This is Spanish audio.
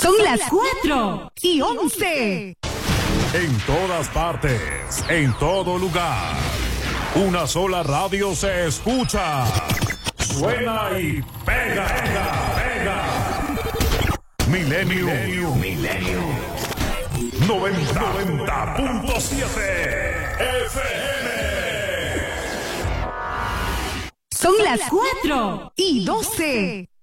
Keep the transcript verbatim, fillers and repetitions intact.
Son las cuatro y once. En todas partes, en todo lugar. Una sola radio se escucha. Suena y pega, pega, pega. Milenio, Milenio, Milenio. noventa punto siete F M. Son las cuatro y doce.